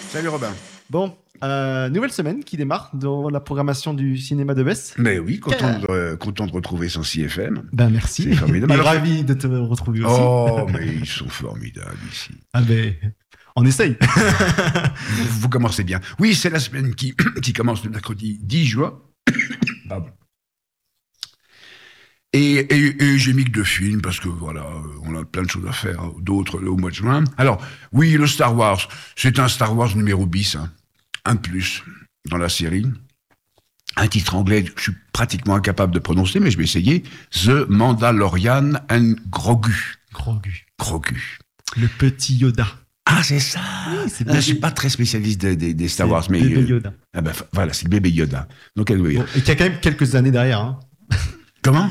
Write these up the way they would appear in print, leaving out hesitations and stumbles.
Salut Robin. Bon, nouvelle semaine qui démarre dans la programmation du cinéma de Besse. Mais oui, content de retrouver son CFM. Ben merci. C'est formidable. Et ravi de te retrouver aussi. Oh, mais ils sont formidables ici. Ah ben, on essaye. Vous commencez bien. Oui, c'est la semaine qui commence le mercredi 10 juin. Pardon. Et j'ai mis que 2 films parce que voilà, on a plein de choses à faire, d'autres au mois de juin. Alors, oui, le Star Wars, c'est un Star Wars numéro bis, hein, un de plus dans la série. Un titre anglais que je suis pratiquement incapable de prononcer, mais je vais essayer. The Mandalorian and Grogu. Grogu. Le petit Yoda. Ah, c'est ça. Oui, c'est je suis pas très spécialiste des Star Wars, mais bébé Yoda. Voilà, c'est le bébé Yoda. Donc, Bon, et qui a quand même quelques années derrière. Hein. Comment ?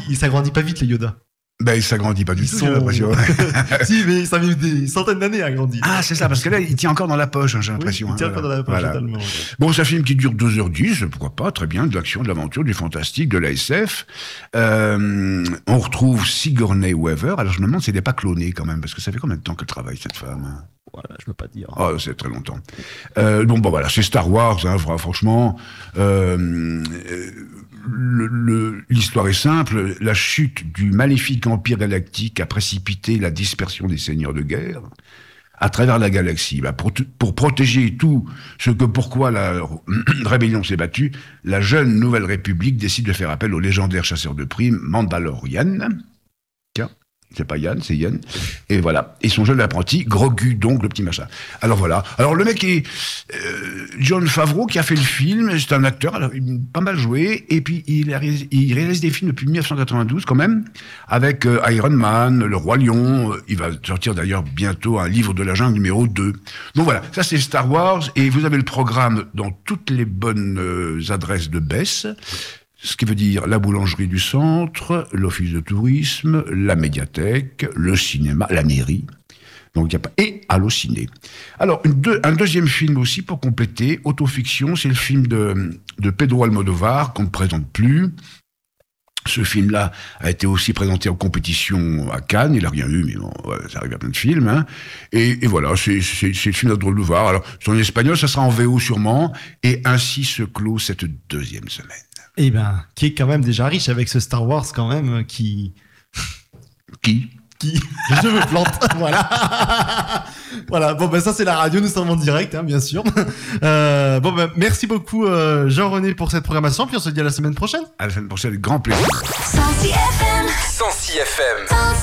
Il s'agrandit pas vite, les Yoda. Ben, il s'agrandit pas du tout, j'ai l'impression. Si, mais ça a mis des centaines d'années à grandir. Ah, c'est ça, parce que là, il tient encore dans la poche, hein, j'ai l'impression. Oui, il tient pas dans la poche, totalement. Bon, c'est un film qui dure 2h10, pourquoi pas, très bien, de l'action, de l'aventure, du fantastique, de la SF. On retrouve Sigourney Weaver. Alors, je me demande si elle n'est pas clonée, quand même, parce que ça fait combien de temps qu'elle travaille, cette femme, hein ? Voilà, je peux pas dire. Oh, c'est très longtemps. Donc, bon, voilà, c'est Star Wars, hein, franchement. L'histoire est simple. La chute du maléfique empire galactique a précipité la dispersion des seigneurs de guerre à travers la galaxie. Pour protéger tout ce que pourquoi la rébellion s'est battue, la jeune Nouvelle République décide de faire appel au légendaire chasseur de primes Mandalorian. Tiens, c'est pas Yann, c'est Yann. Et voilà. Et son jeune apprenti, Grogu, donc, le petit machin. Alors voilà. Alors le mec est Jon Favreau qui a fait le film. C'est un acteur, alors, il a pas mal joué. Et puis il réalise des films depuis 1992 quand même, avec Iron Man, Le Roi Lion. Il va sortir d'ailleurs bientôt un livre de la jungle numéro 2. Donc voilà, ça c'est Star Wars. Et vous avez le programme dans toutes les bonnes adresses de Besse. Ce qui veut dire la boulangerie du centre, l'office de tourisme, la médiathèque, le cinéma, la mairie. Donc, et Allociné. Alors, un deuxième film aussi pour compléter, autofiction, c'est le film de Pedro Almodovar qu'on ne présente plus. Ce film-là a été aussi présenté en compétition à Cannes, il n'a rien eu, mais bon, ouais, ça arrive à plein de films. Hein. Et voilà, c'est le film d'Almodovar. Alors, c'est en espagnol, ça sera en VO sûrement, et ainsi se clôt cette deuxième semaine. Eh ben, qui est quand même déjà riche avec ce Star Wars quand même qui... Je me plante, voilà. Voilà, bon ben ça c'est la radio, nous sommes en direct, hein, bien sûr. Bon ben merci beaucoup Jean-René pour cette programmation, puis on se dit à la semaine prochaine. À la semaine prochaine, avec grand plaisir. 106 FM.